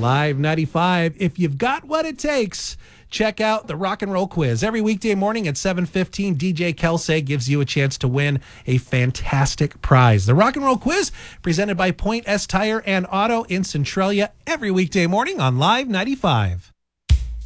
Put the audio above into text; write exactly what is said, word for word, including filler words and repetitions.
Live ninety-five. If you've got what it takes, check out the Rock and Roll Quiz. Every weekday morning at seven fifteen, D J Kelsey gives you a chance to win a fantastic prize. The Rock and Roll Quiz, presented by Point S Tire and Auto in Centralia, every weekday morning on Live ninety-five.